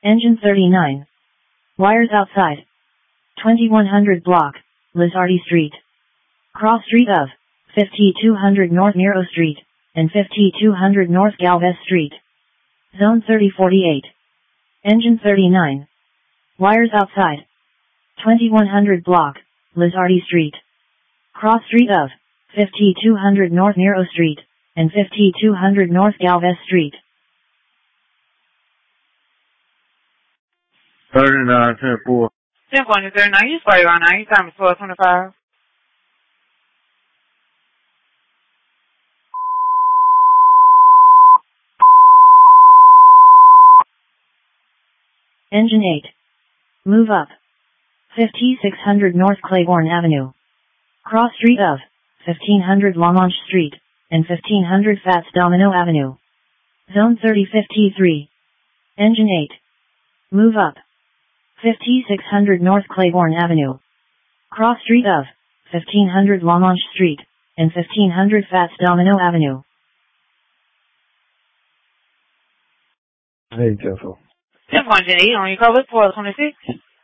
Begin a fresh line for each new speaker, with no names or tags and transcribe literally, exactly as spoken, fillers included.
Engine thirty-nine. Wires outside. twenty-one hundred block, Lizardi Street. Cross street of fifty-two hundred North Nero Street, and fifty-two hundred North Galvez Street. Zone thirty forty-eight. Engine thirty-nine. Wires outside. twenty-one hundred block, Lizardi Street. Cross street of fifty-two hundred North Nero Street, and fifty-two hundred North Galvez Street.
thirty-nine, ten four.
ten four, thirty-nine, you spray right now. Your time is twelve twenty-five.
Engine eight. Move up. fifty-six hundred North Claiborne Avenue. Cross street of fifteen hundred La Manche Street, and fifteen hundred Fats Domino Avenue. Zone thirty fifty-three. Engine eight. Move up. fifty-six hundred North Claiborne Avenue. Cross street of fifteen hundred La Manche Street, and fifteen hundred Fats Domino Avenue.
Hey, Jeffo.
ten four, eight on your cover, twelve twenty-six.